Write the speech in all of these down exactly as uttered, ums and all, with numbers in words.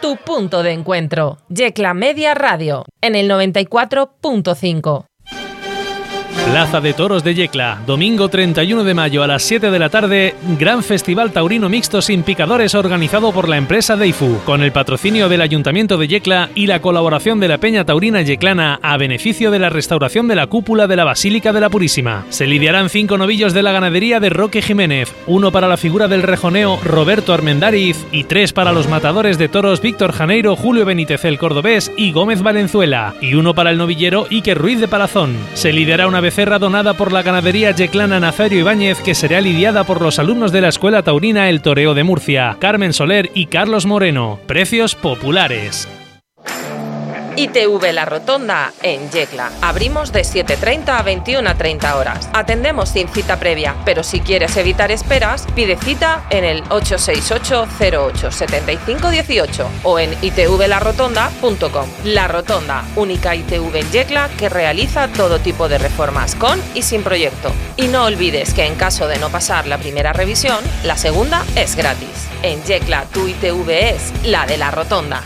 tu punto de encuentro. Yecla Media Radio, en el noventa y cuatro punto cinco. Plaza de Toros de Yecla, domingo treinta y uno de mayo a las siete de la tarde, gran festival taurino mixto sin picadores organizado por la empresa Deifu, con el patrocinio del Ayuntamiento de Yecla y la colaboración de la Peña Taurina Yeclana a beneficio de la restauración de la cúpula de la Basílica de la Purísima. Se lidiarán cinco novillos de la ganadería de Roque Jiménez, uno para la figura del rejoneo Roberto Armendáriz y tres para los matadores de toros Víctor Janeiro, Julio Benítez el Cordobés y Gómez Valenzuela, y uno para el novillero Iker Ruiz de Palazón. Se lidiará una becerra donada por la ganadería yeclana Nazario Ibáñez, que será lidiada por los alumnos de la Escuela Taurina El Toreo de Murcia, Carmen Soler y Carlos Moreno. Precios populares. I T V La Rotonda en Yecla. Abrimos de siete treinta a veintiuna treinta horas. Atendemos sin cita previa, pero si quieres evitar esperas, pide cita en el ocho seis ocho cero ocho siete cinco uno ocho o en i t v la rotonda punto com. La Rotonda, única I T V en Yecla que realiza todo tipo de reformas con y sin proyecto. Y no olvides que en caso de no pasar la primera revisión, la segunda es gratis. En Yecla tu I T V es la de La Rotonda.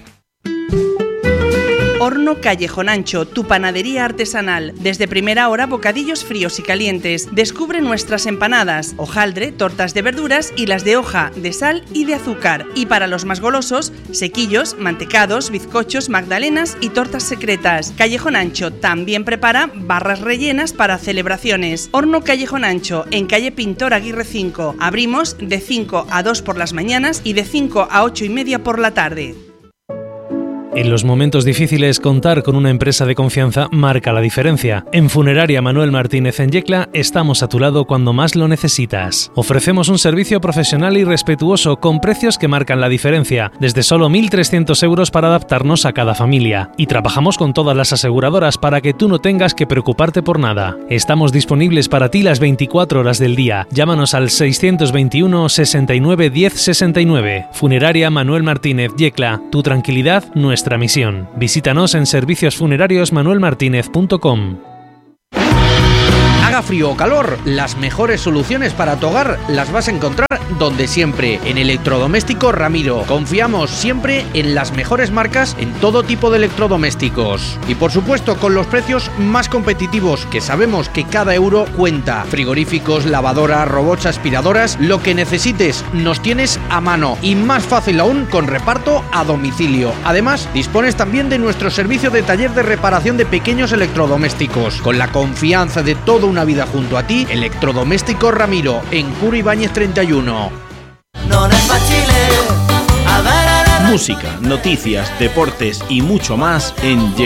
Horno Callejón Ancho, tu panadería artesanal. Desde primera hora, bocadillos fríos y calientes. Descubre nuestras empanadas, hojaldre, tortas de verduras y las de hoja, de sal y de azúcar. Y para los más golosos, sequillos, mantecados, bizcochos, magdalenas y tortas secretas. Callejón Ancho también prepara barras rellenas para celebraciones. Horno Callejón Ancho, en calle Pintor Aguirre cinco. Abrimos de cinco a dos por las mañanas y de cinco a ocho y media por la tarde. En los momentos difíciles, contar con una empresa de confianza marca la diferencia. En Funeraria Manuel Martínez en Yecla estamos a tu lado cuando más lo necesitas. Ofrecemos un servicio profesional y respetuoso con precios que marcan la diferencia, desde solo mil trescientos euros para adaptarnos a cada familia. Y trabajamos con todas las aseguradoras para que tú no tengas que preocuparte por nada. Estamos disponibles para ti las veinticuatro horas del día. Llámanos al seiscientos veintiuno sesenta y nueve diez sesenta y nueve. Funeraria Manuel Martínez Yecla. Tu tranquilidad, nuestra misión. Visítanos en servicios funerarios manuel martínez punto com. Haga frío o calor, las mejores soluciones para tu hogar las vas a encontrar donde siempre, en Electrodoméstico Ramiro. Confiamos siempre en las mejores marcas en todo tipo de electrodomésticos. Y por supuesto con los precios más competitivos, que sabemos que cada euro cuenta. Frigoríficos, lavadoras, robots, aspiradoras, lo que necesites nos tienes a mano. Y más fácil aún con reparto a domicilio. Además, dispones también de nuestro servicio de taller de reparación de pequeños electrodomésticos. Con la confianza de toda una vida junto a ti, Electrodoméstico Ramiro, en Curo Ibáñez treinta y uno. Música, noticias, deportes y mucho más en